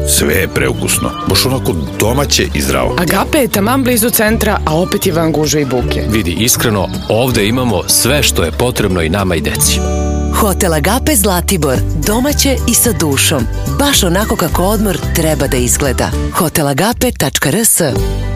Sve je preukusno, baš onako domaće i zdravo. Agape je taman blizu centra, a opet je van gužve i buke. Vidi, iskreno, ovde imamo sve što je potrebno i nama i deci. Hotel Agape Zlatibor, domaće i sa dušom. Baš onako kako odmor treba da izgleda. hotelagape.rs